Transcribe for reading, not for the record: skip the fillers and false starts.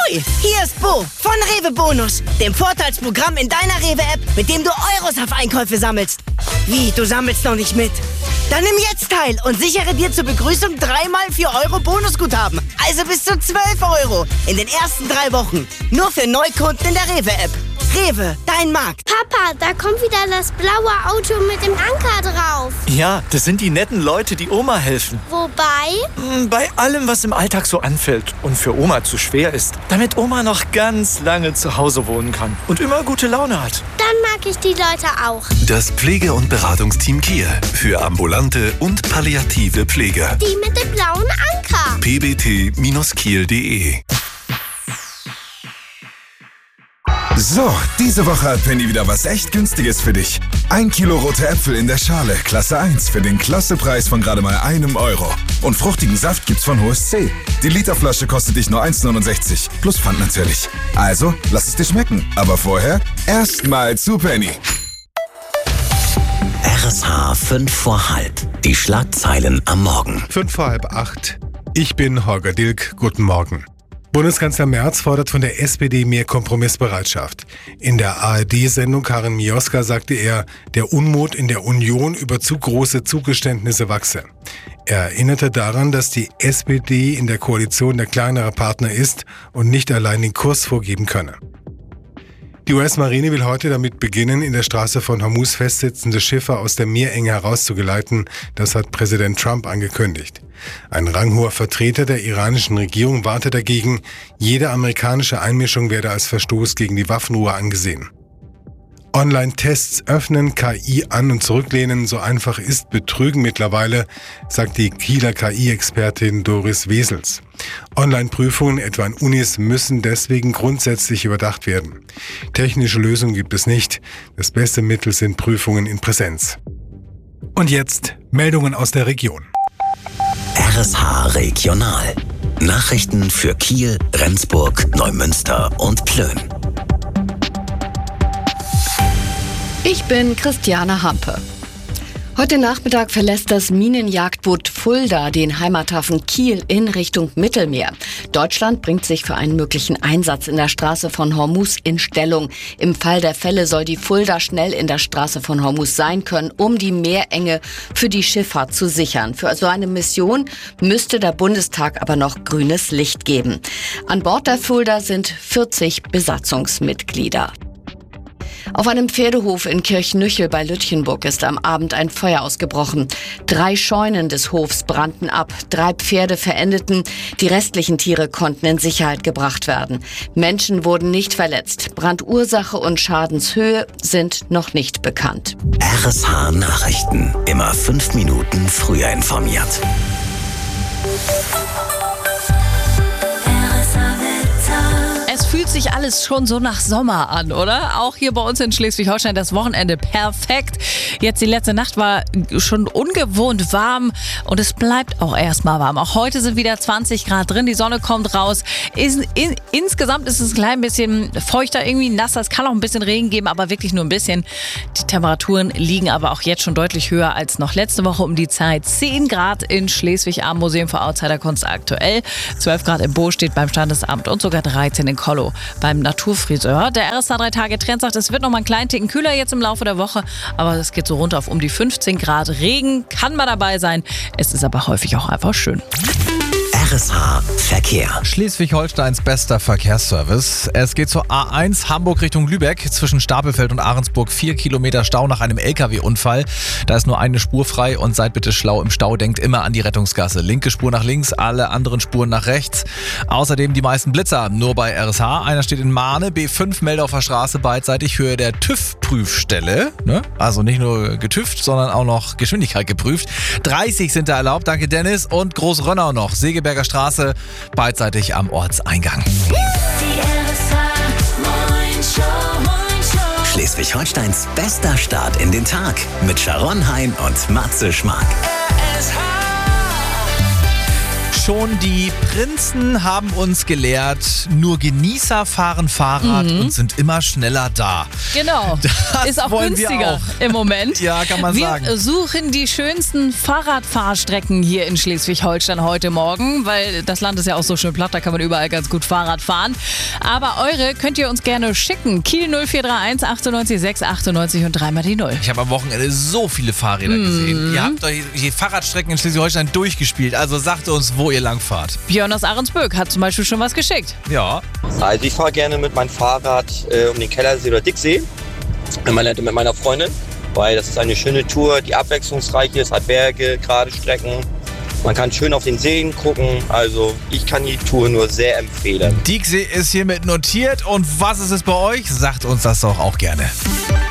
Ahoi, hier ist Bo von Rewe Bonus, dem Vorteilsprogramm in deiner Rewe-App, mit dem du Euros auf Einkäufe sammelst. Wie, du sammelst noch nicht mit? Dann nimm jetzt teil und sichere dir zur Begrüßung 3x 4 Euro Bonusguthaben. Also bis zu 12 Euro in den ersten 3 Wochen. Nur für Neukunden in der Rewe-App. Rewe, dein Markt. Papa, da kommt wieder das blaue Auto mit dem Anker drauf. Ja, das sind die netten Leute, die Oma helfen. Wobei? Bei allem, was im Alltag so anfällt und für Oma zu schwer ist. Damit Oma noch ganz lange zu Hause wohnen kann und immer gute Laune hat. Dann mag ich die Leute auch. Das Pflege- und Beratungsteam Kiel für ambulante und palliative Pflege. Die mit dem blauen Anker. pbt-kiel.de. So, diese Woche hat Penny wieder was echt Günstiges für dich. 1 Kilo rote Äpfel in der Schale, Klasse 1, für den Klassepreis von gerade mal 1 Euro. Und fruchtigen Saft gibt's von HSC. Die Literflasche kostet dich nur 1,69, plus Pfand natürlich. Also, lass es dir schmecken. Aber vorher erstmal zu Penny. RSH 5 vor halb. Die Schlagzeilen am Morgen. 5 vor halb 8. Ich bin Holger Dilk. Guten Morgen. Bundeskanzler Merz fordert von der SPD mehr Kompromissbereitschaft. In der ARD-Sendung Karin Mioska sagte er, der Unmut in der Union über zu große Zugeständnisse wachse. Er erinnerte daran, dass die SPD in der Koalition der kleinere Partner ist und nicht allein den Kurs vorgeben könne. Die US-Marine will heute damit beginnen, in der Straße von Hormuz festsitzende Schiffe aus der Meerenge herauszugeleiten. Das hat Präsident Trump angekündigt. Ein ranghoher Vertreter der iranischen Regierung warnte dagegen, jede amerikanische Einmischung werde als Verstoß gegen die Waffenruhe angesehen. Online-Tests öffnen, KI an- und zurücklehnen, so einfach ist Betrügen mittlerweile, sagt die Kieler KI-Expertin Doris Wesels. Online-Prüfungen, etwa an Unis, müssen deswegen grundsätzlich überdacht werden. Technische Lösungen gibt es nicht. Das beste Mittel sind Prüfungen in Präsenz. Und jetzt Meldungen aus der Region. RSH Regional. Nachrichten für Kiel, Rendsburg, Neumünster und Plön. Ich bin Christiane Hampe. Heute Nachmittag verlässt das Minenjagdboot Fulda den Heimathafen Kiel in Richtung Mittelmeer. Deutschland bringt sich für einen möglichen Einsatz in der Straße von Hormuz in Stellung. Im Fall der Fälle soll die Fulda schnell in der Straße von Hormuz sein können, um die Meerenge für die Schifffahrt zu sichern. Für so eine Mission müsste der Bundestag aber noch grünes Licht geben. An Bord der Fulda sind 40 Besatzungsmitglieder. Auf einem Pferdehof in Kirchnüchel bei Lütchenburg ist am Abend ein Feuer ausgebrochen. 3 Scheunen des Hofs brannten ab, 3 Pferde verendeten, die restlichen Tiere konnten in Sicherheit gebracht werden. Menschen wurden nicht verletzt. Brandursache und Schadenshöhe sind noch nicht bekannt. RSH Nachrichten. Immer 5 Minuten früher informiert. Es fühlt sich alles schon so nach Sommer an, oder? Auch hier bei uns in Schleswig-Holstein das Wochenende perfekt. Jetzt die letzte Nacht war schon ungewohnt warm und es bleibt auch erstmal warm. Auch heute sind wieder 20 Grad drin, die Sonne kommt raus. Insgesamt ist es ein klein bisschen feuchter, irgendwie nasser. Es kann auch ein bisschen Regen geben, aber wirklich nur ein bisschen. Die Temperaturen liegen aber auch jetzt schon deutlich höher als noch letzte Woche um die Zeit. 10 Grad in Schleswig am Museum für Outsiderkunst aktuell. 12 Grad im Bo steht beim Standesamt und sogar 13 in Kollo beim Naturfriseur. Der RSH 3-Tage-Trend sagt, es wird noch mal einen kleinen Ticken kühler jetzt im Laufe der Woche, aber es geht so runter auf um die 15 Grad. Regen kann mal dabei sein. Es ist aber häufig auch einfach schön. RSH Verkehr. Schleswig-Holsteins bester Verkehrsservice. Es geht zur A1 Hamburg Richtung Lübeck. Zwischen Stapelfeld und Ahrensburg 4 Kilometer Stau nach einem LKW-Unfall. Da ist nur eine Spur frei und seid bitte schlau im Stau. Denkt immer an die Rettungsgasse. Linke Spur nach links, alle anderen Spuren nach rechts. Außerdem die meisten Blitzer nur bei RSH. Einer steht in Mahne, B5 Meldorfer Straße, beidseitig Höhe der TÜV-Prüfstelle. Ne? Also nicht nur getüft, sondern auch noch Geschwindigkeit geprüft. 30 sind da erlaubt, danke Dennis. Und Großrönnau noch, Segeberger Straße, beidseitig am Ortseingang. Schleswig-Holsteins bester Start in den Tag mit Sharon Hein und Matze Schmark. schon, die Prinzen haben uns gelehrt, nur Genießer fahren Fahrrad und sind immer schneller da. Genau. Das ist auch wollen wir günstiger auch. im Moment. Ja, kann man sagen. Wir suchen die schönsten Fahrradfahrstrecken hier in Schleswig-Holstein heute Morgen, weil das Land ist ja auch so schön platt, da kann man überall ganz gut Fahrrad fahren. Aber eure könnt ihr uns gerne schicken. Kiel 0431 98 6 98 und 3 mal die 0. Ich habe am Wochenende so viele Fahrräder gesehen. Ihr habt euch die Fahrradstrecken in Schleswig-Holstein durchgespielt, also sagt uns, wo ihr lang fahrt. Björn aus Ahrensböck hat zum Beispiel schon was geschickt. Ja. Also ich fahre gerne mit meinem Fahrrad um den Kellersee oder Dicksee mit meiner Freundin, weil das ist eine schöne Tour, die abwechslungsreich ist, hat Berge, gerade Strecken. Man kann schön auf den Seen gucken, also ich kann die Tour nur sehr empfehlen. Dicksee ist hiermit notiert und was ist es bei euch? Sagt uns das doch auch gerne.